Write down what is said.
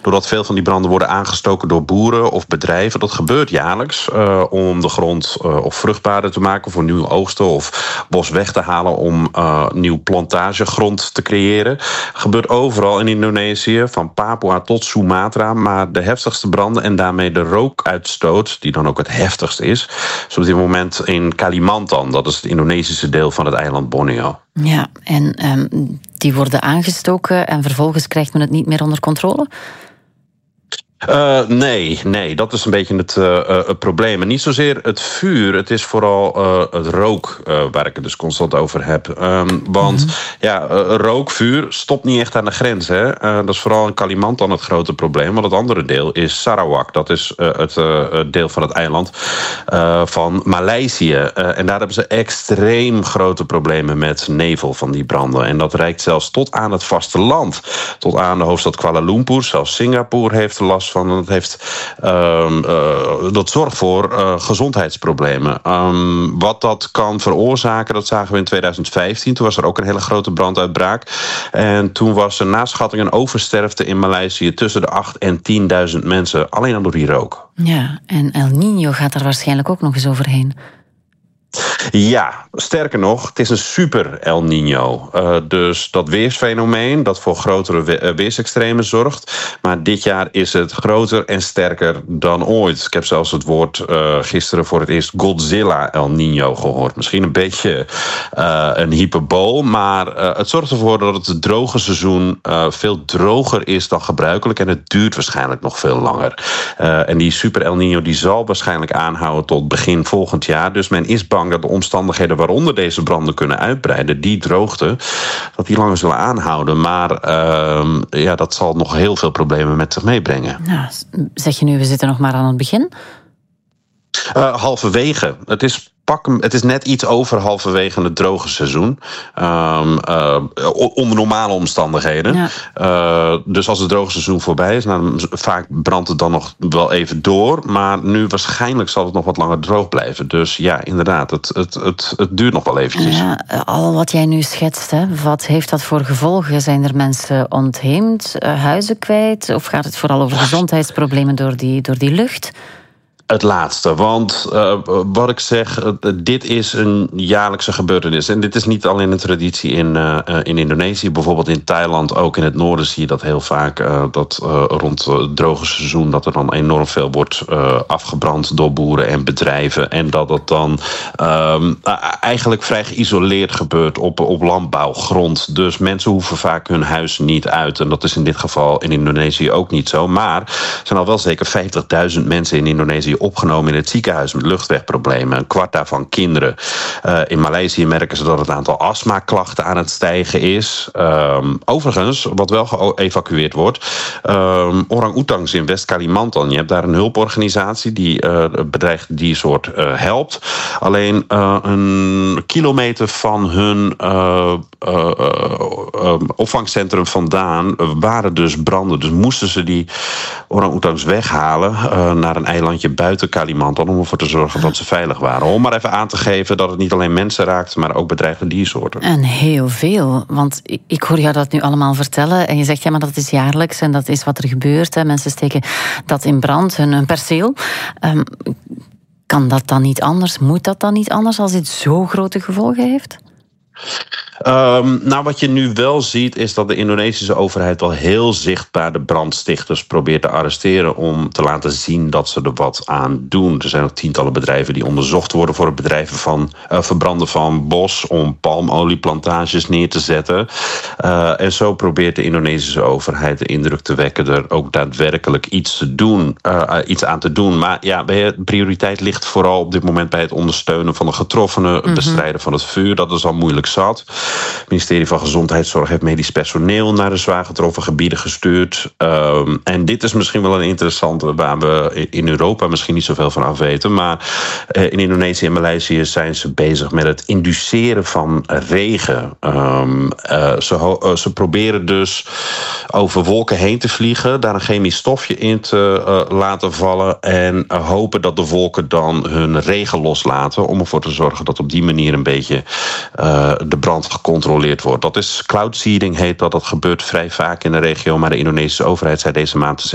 doordat veel van die branden worden aangestoken door boeren of bedrijven. Dat gebeurt jaarlijks om de grond of vruchtbaarder te maken voor nieuwe oogsten of bos weg te halen om nieuw plantagegrond te creëren. Gebeurt overal in Indonesië, van Papua tot Sumatra. Maar de heftigste branden en daarmee de rookuitstoot, die dan ook het heftigst is op dit moment in Kalimantan. Dat is het Indonesische deel van het eiland Borneo. Ja, en die worden aangestoken en vervolgens krijgt men het niet meer onder controle? Nee, dat is een beetje het probleem. En niet zozeer het vuur, het is vooral het rook waar ik het dus constant over heb. Want rookvuur stopt niet echt aan de grens. Hè? Dat is vooral in Kalimantan het grote probleem. Want het andere deel is Sarawak. Dat is het deel van het eiland van Maleisië. En daar hebben ze extreem grote problemen met nevel van die branden. En dat reikt zelfs tot aan het vasteland. Tot aan de hoofdstad Kuala Lumpur. Zelfs Singapore heeft er last van. Dat zorgt voor gezondheidsproblemen. Wat dat kan veroorzaken, dat zagen we in 2015. Toen was er ook een hele grote branduitbraak. En toen was er na schatting een oversterfte in Maleisië tussen de 8.000 en 10.000 mensen. Alleen al door die rook. Ja, en El Niño gaat er waarschijnlijk ook nog eens overheen. Ja, sterker nog, het is een super El Niño. Dus dat weersfenomeen dat voor grotere weersextremen zorgt. Maar dit jaar is het groter en sterker dan ooit. Ik heb zelfs het woord gisteren voor het eerst Godzilla El Niño gehoord. Misschien een beetje een hyperbool. Maar het zorgt ervoor dat het droge seizoen veel droger is dan gebruikelijk. En het duurt waarschijnlijk nog veel langer. En die super El Niño die zal waarschijnlijk aanhouden tot begin volgend jaar. Dus men is bang dat de omstandigheden waaronder deze branden kunnen uitbreiden, die droogte, dat die langer zullen aanhouden. Maar dat zal nog heel veel problemen met zich meebrengen. Nou, zeg je nu, we zitten nog maar aan het begin? Halverwege. Het is net iets over halverwege het droge seizoen. Onder normale omstandigheden. Ja. Dus als het droge seizoen voorbij is, vaak brandt het dan nog wel even door. Maar nu waarschijnlijk zal het nog wat langer droog blijven. Dus ja, inderdaad, het duurt nog wel eventjes. Ja, al wat jij nu schetst, hè, wat heeft dat voor gevolgen? Zijn er mensen ontheemd, huizen kwijt? Of gaat het vooral over gezondheidsproblemen door die lucht? Het laatste, want wat ik zeg, dit is een jaarlijkse gebeurtenis. En dit is niet alleen een traditie in Indonesië. Bijvoorbeeld in Thailand, ook in het noorden zie je dat heel vaak. Dat rond het droge seizoen dat er dan enorm veel wordt afgebrand door boeren en bedrijven. En dat het dan eigenlijk vrij geïsoleerd gebeurt op landbouwgrond. Dus mensen hoeven vaak hun huis niet uit. En dat is in dit geval in Indonesië ook niet zo. Maar er zijn al wel zeker 50.000 mensen in Indonesië opgenomen in het ziekenhuis met luchtwegproblemen. Een kwart daarvan kinderen. In Maleisië merken ze dat het aantal astmaklachten aan het stijgen is. Overigens, wat wel geëvacueerd wordt, orang-oetangs in West-Kalimantan. Je hebt daar een hulporganisatie die bedreigde diersoort helpt. Alleen een kilometer van hun opvangcentrum vandaan waren dus branden. Dus moesten ze die orang-oetangs weghalen naar een eilandje buiten Kalimantan om ervoor te zorgen dat ze veilig waren. Om maar even aan te geven dat het niet alleen mensen raakt, maar ook bedreigde diersoorten. En heel veel, want ik hoor jou dat nu allemaal vertellen en je zegt, ja, maar dat is jaarlijks en dat is wat er gebeurt. Hè. Mensen steken dat in brand, hun perceel. Kan dat dan niet anders? Moet dat dan niet anders als dit zo grote gevolgen heeft? Wat je nu wel ziet is dat de Indonesische overheid wel heel zichtbaar de brandstichters probeert te arresteren om te laten zien dat ze er wat aan doen. Er zijn ook tientallen bedrijven die onderzocht worden voor het verbranden van bos om palmolieplantages neer te zetten. En zo probeert de Indonesische overheid de indruk te wekken er ook daadwerkelijk iets aan te doen. Maar ja, de prioriteit ligt vooral op dit moment bij het ondersteunen van de getroffenen, bestrijden van het vuur. Dat is al moeilijk zat. Het ministerie van Gezondheidszorg heeft medisch personeel naar de zwaar getroffen gebieden gestuurd. En dit is misschien wel een interessante waar we in Europa misschien niet zoveel van af weten. Maar in Indonesië en Maleisië zijn ze bezig met het induceren van regen. Ze proberen dus over wolken heen te vliegen, daar een chemisch stofje in te laten vallen en hopen dat de wolken dan hun regen loslaten om ervoor te zorgen dat op die manier een beetje de brand gecontroleerd wordt. Dat is cloud seeding, heet dat. Dat gebeurt vrij vaak in de regio, maar de Indonesische overheid zei deze maand